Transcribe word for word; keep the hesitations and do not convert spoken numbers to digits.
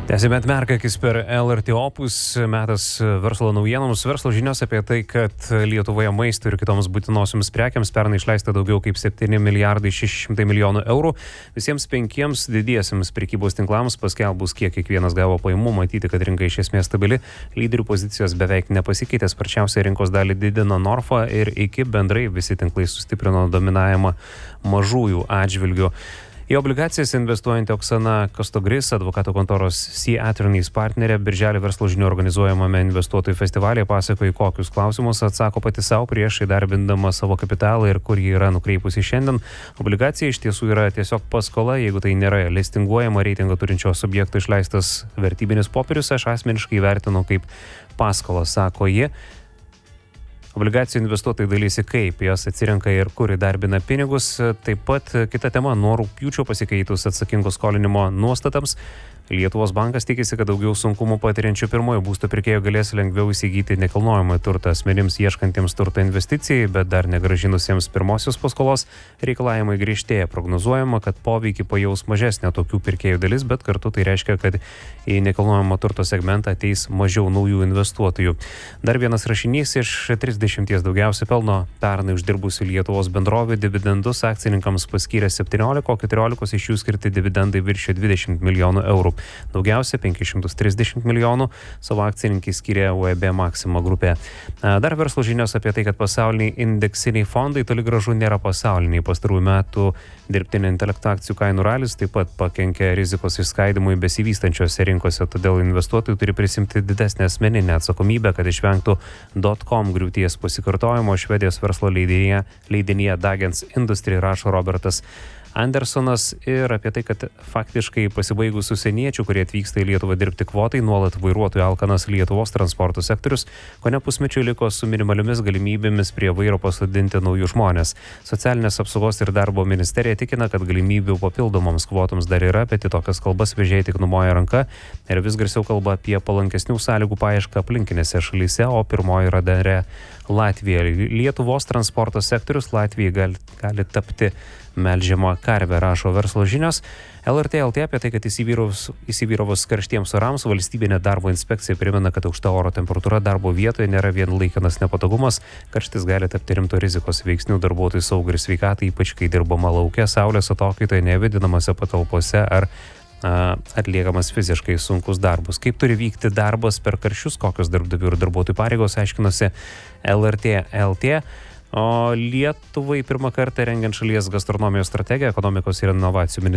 Tęsime atmerkakis per L R T Opus, metas verslo naujienoms. Verslo žinios apie tai, kad Lietuvoje maistui ir kitoms būtinosioms prekiams pernai išleista daugiau kaip septyni milijardai šeši šimtai milijonų eurų. Visiems penkiems didiesiems prekybos tinklams paskelbus, kiek kiekvienas gavo pajamų, matyti, kad rinka iš esmės stabili. Lyderių pozicijos beveik nepasikeitė, sparčiausiai rinkos dalį didino Norfa ir iki bendrai visi tinklai sustiprino dominavimą mažųjų atžvilgių. Į obligacijas investuojanti Oksana Kostogris, advokatų kontoros C. Attorneys partnerė, birželį verslo žinių organizuojamame investuotojų festivalyje pasakoja, kokius klausimus atsako pati savo prieš įdarbindama savo kapitalą ir kur jį yra nukreipusi šiandien. Obligacija iš tiesų yra tiesiog paskola, jeigu tai nėra listinguojama reitingą turinčio subjekto išleistas vertybinis popierius, aš asmeniškai vertinu kaip paskolą, sako ji. Obligacijų investuotojai dalysi, kaip jas atsirenka ir kur įdarbina pinigus. Taip pat kita tema, nuo rugpjūčio pasikeitus atsakingo skolinimo nuostatams. Lietuvos bankas tikisi, kad daugiau sunkumų patiriančių pirmojo būsto pirkėjų galės lengviau įsigyti nekilnojamą turtą asmenims ieškantiems turto investicijai, bet dar negrąžinusiems pirmosios paskolos reikalavimai griežtėja. Prognozuojama, kad poveikį pajaus mažesnė tokių pirkėjų dalis, bet kartu tai reiškia, kad į nekilnojamą turto segmentą ateis mažiau naujų investuotojų. Dar vienas rašinys iš trisdešimties daugiausia pelno pernai uždirbusių Lietuvos bendrovių dividendus akcininkams paskyrė septyniolika, o keturiolikos iš jų skirti dividendai viršė dvidešimt milijonų eurų. Daugiausia penkis šimtus trisdešimt milijonų savo akcininkai skyrė U A B Maxima grupė. Dar verslo žinios apie tai, kad pasauliniai indeksiniai fondai toli gražu nėra pasauliniai. Pastarųjų metų dirbtinio intelekto akcijų kainų ralis taip pat pakenkė rizikos išskaidimui besivystančiose rinkose, todėl investuotojai turi prisimti didesnę asmeninę atsakomybę, kad išvengtų dot-com griūties pasikartojimo. Švedijos verslo leidinyje, leidinyje Dagens Industry rašo Robertas Andersonas ir apie tai, kad faktiškai pasibaigus užsieniečių, kurie atvyksta į Lietuvą dirbti kvotai, nuolat vairuotojų alkanas Lietuvos transporto sektorius, kone pusmečiu liko su minimaliomis galimybėmis prie vairo pasodinti naujus žmonės. Socialinės apsaugos ir darbo ministerija tikina, kad galimybių papildomoms kvotoms dar yra, bet į tokias kalbas vežėjai tik numoja ranka ir vis garsiau kalba apie palankesnių sąlygų paiešką aplinkinėse šalyse, o pirmoji radare Latvija. Lietuvos transporto sektorius Latvijai gali, gali tapti melžiama karvė, rašo verslo žinios. L R T L T apie tai, kad įsivyravus karštiems orams, valstybinė darbo inspekcija primena, kad aukšta oro temperatūra darbo vietoje nėra vien laikinas nepatogumas. Karštis gali tapti rimto rizikos veiksnių darbuotojų saugai ir sveikatai, ypač kai dirbama lauke, saulės atokaitoje, nevėdinamose patalpose ar a, atliekamas fiziškai sunkus darbus. Kaip turi vykti darbas per karščius, kokios darbdavių ir darbuotojų pareigos, aiškinosi L R T L T. O Lietuvai pirmą kartą rengiant šalies gastronomijos strategiją, ekonomikos ir inovacijų ministerijos